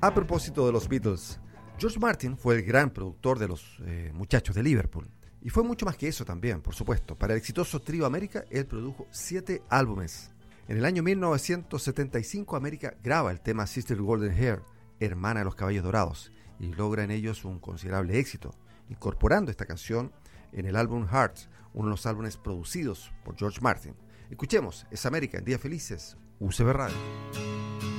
A propósito de los Beatles, George Martin fue el gran productor de los Muchachos de Liverpool. Y fue mucho más que eso también, por supuesto. Para el exitoso trío América, él produjo 7 álbumes. En el año 1975, América graba el tema Sister Golden Hair, Hermana de los Caballos Dorados, y logra en ellos un considerable éxito, incorporando esta canción en el álbum Hearts, uno de los álbumes producidos por George Martin. Escuchemos, es América en Días Felices, UCB Radio.